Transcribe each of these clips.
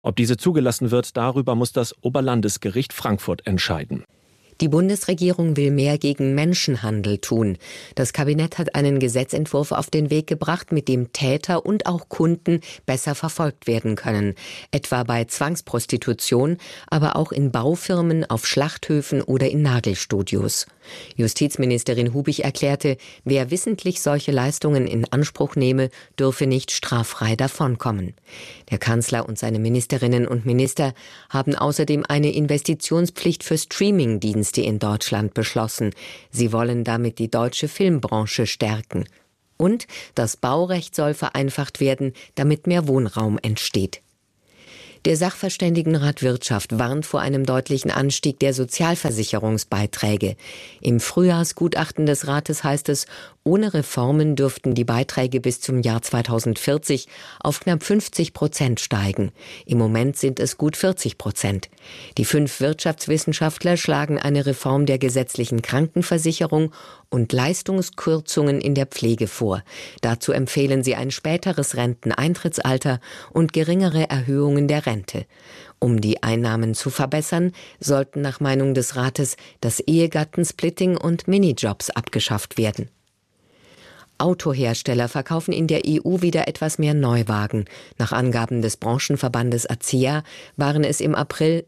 Ob diese zugelassen wird, darüber muss das Oberlandesgericht Frankfurt entscheiden. Die Bundesregierung will mehr gegen Menschenhandel tun. Das Kabinett hat einen Gesetzentwurf auf den Weg gebracht, mit dem Täter und auch Kunden besser verfolgt werden können. Etwa bei Zwangsprostitution, aber auch in Baufirmen, auf Schlachthöfen oder in Nagelstudios. Justizministerin Hubig erklärte, wer wissentlich solche Leistungen in Anspruch nehme, dürfe nicht straffrei davonkommen. Der Kanzler und seine Ministerinnen und Minister haben außerdem eine Investitionspflicht für Streamingdienste in Deutschland beschlossen. Sie wollen damit die deutsche Filmbranche stärken. Und das Baurecht soll vereinfacht werden, damit mehr Wohnraum entsteht. Der Sachverständigenrat Wirtschaft warnt vor einem deutlichen Anstieg der Sozialversicherungsbeiträge. Im Frühjahrsgutachten des Rates heißt es, ohne Reformen dürften die Beiträge bis zum Jahr 2040 auf knapp 50% steigen. Im Moment sind es gut 40%. Die 5 Wirtschaftswissenschaftler schlagen eine Reform der gesetzlichen Krankenversicherung und Leistungskürzungen in der Pflege vor. Dazu empfehlen sie ein späteres Renteneintrittsalter und geringere Erhöhungen der Rente. Um die Einnahmen zu verbessern, sollten nach Meinung des Rates das Ehegattensplitting und Minijobs abgeschafft werden. Autohersteller verkaufen in der EU wieder etwas mehr Neuwagen. Nach Angaben des Branchenverbandes ACEA waren es im April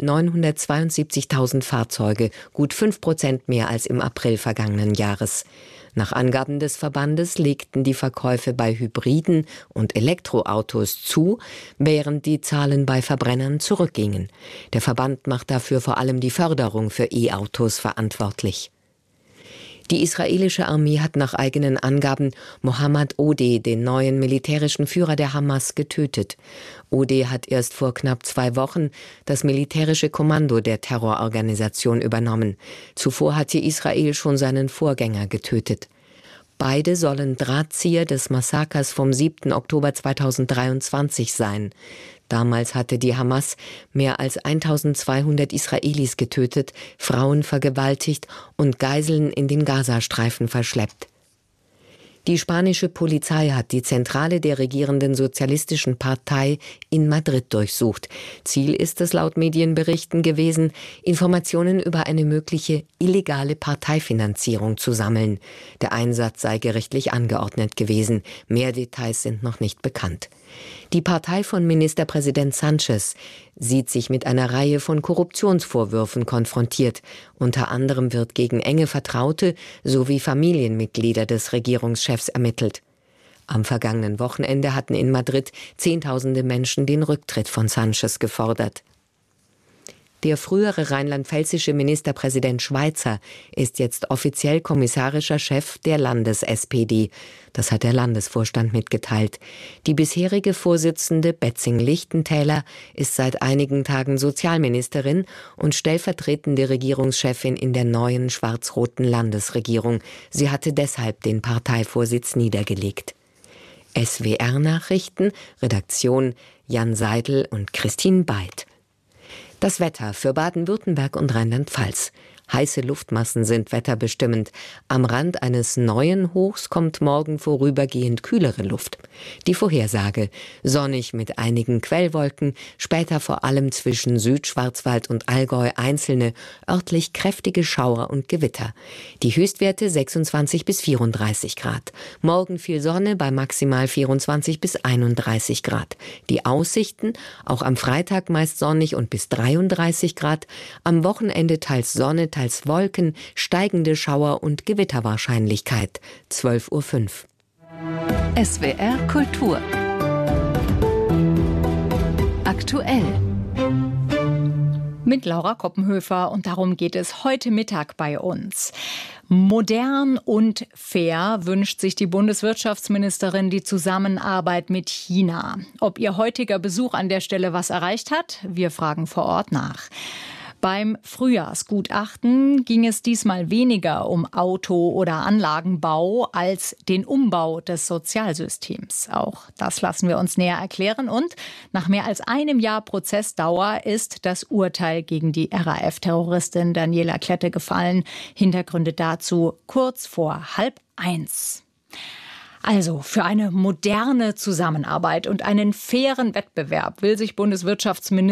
972.000 Fahrzeuge, gut 5% mehr als im April vergangenen Jahres. Nach Angaben des Verbandes legten die Verkäufe bei Hybriden und Elektroautos zu, während die Zahlen bei Verbrennern zurückgingen. Der Verband macht dafür vor allem die Förderung für E-Autos verantwortlich. Die israelische Armee hat nach eigenen Angaben Mohammad Odeh, den neuen militärischen Führer der Hamas, getötet. Odeh hat erst vor knapp 2 Wochen das militärische Kommando der Terrororganisation übernommen. Zuvor hatte Israel schon seinen Vorgänger getötet. Beide sollen Drahtzieher des Massakers vom 7. Oktober 2023 sein. Damals hatte die Hamas mehr als 1200 Israelis getötet, Frauen vergewaltigt und Geiseln in den Gazastreifen verschleppt. Die spanische Polizei hat die Zentrale der regierenden Sozialistischen Partei in Madrid durchsucht. Ziel ist es laut Medienberichten gewesen, Informationen über eine mögliche illegale Parteifinanzierung zu sammeln. Der Einsatz sei gerichtlich angeordnet gewesen. Mehr Details sind noch nicht bekannt. Die Partei von Ministerpräsident Sánchez sieht sich mit einer Reihe von Korruptionsvorwürfen konfrontiert. Unter anderem wird gegen enge Vertraute sowie Familienmitglieder des Regierungschefs ermittelt. Am vergangenen Wochenende hatten in Madrid Zehntausende Menschen den Rücktritt von Sánchez gefordert. Der frühere rheinland-pfälzische Ministerpräsident Schweizer ist jetzt offiziell kommissarischer Chef der Landes-SPD. Das hat der Landesvorstand mitgeteilt. Die bisherige Vorsitzende Betzing-Lichtentäler ist seit einigen Tagen Sozialministerin und stellvertretende Regierungschefin in der neuen schwarz-roten Landesregierung. Sie hatte deshalb den Parteivorsitz niedergelegt. SWR-Nachrichten, Redaktion Jan Seidel und Christine Beid. Das Wetter für Baden-Württemberg und Rheinland-Pfalz. Heiße Luftmassen sind wetterbestimmend. Am Rand eines neuen Hochs kommt morgen vorübergehend kühlere Luft. Die Vorhersage: sonnig mit einigen Quellwolken, später vor allem zwischen Südschwarzwald und Allgäu einzelne, örtlich kräftige Schauer und Gewitter. Die Höchstwerte 26 bis 34 Grad. Morgen viel Sonne bei maximal 24 bis 31 Grad. Die Aussichten: auch am Freitag meist sonnig und bis 33 Grad. Am Wochenende teils Sonne, teils Wolken, steigende Schauer und Gewitterwahrscheinlichkeit. 12:05 Uhr. SWR Kultur. Aktuell. Mit Laura Koppenhöfer, und darum geht es heute Mittag bei uns. Modern und fair wünscht sich die Bundeswirtschaftsministerin die Zusammenarbeit mit China. Ob ihr heutiger Besuch an der Stelle was erreicht hat? Wir fragen vor Ort nach. Beim Frühjahrsgutachten ging es diesmal weniger um Auto- oder Anlagenbau als den Umbau des Sozialsystems. Auch das lassen wir uns näher erklären. Und nach mehr als einem Jahr Prozessdauer ist das Urteil gegen die RAF-Terroristin Daniela Klette gefallen. Hintergründe dazu kurz vor 12:30. Also für eine moderne Zusammenarbeit und einen fairen Wettbewerb will sich Bundeswirtschaftsminister